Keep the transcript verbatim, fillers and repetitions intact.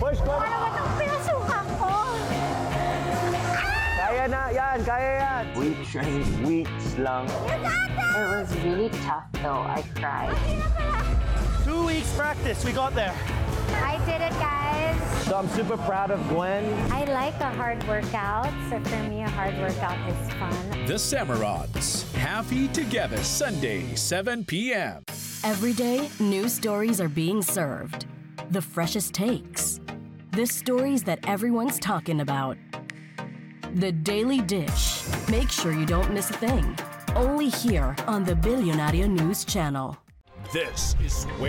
Push ko. Ano ba itong pinasukan ko? Kaya na, yan, kaya yan. We trained weeks lang. You got it! It was really tough though. I cried. Two weeks practice, we got there. I did it, guys. So I'm super proud of Gwen. I like a hard workout, so for me, a hard workout is fun. The Samarons. Happy Together, Sunday, seven p.m. Every day, new stories are being served. The freshest takes. The stories that everyone's talking about. The Daily Dish. Make sure you don't miss a thing. Only here on the Billionaire News Channel. This is